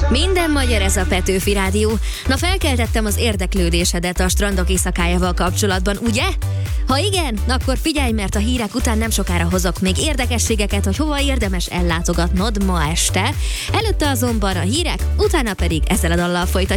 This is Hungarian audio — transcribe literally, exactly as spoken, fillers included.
Minden magyar, ez a Petőfi Rádió. Na, felkeltettem az érdeklődésedet a strandok éjszakájával kapcsolatban, ugye? Ha igen, akkor figyelj, mert a hírek után nem sokára hozok még érdekességeket, hogy hova érdemes ellátogatnod ma este. Előtte azonban a hírek, utána pedig ezzel a dallal folytatjuk.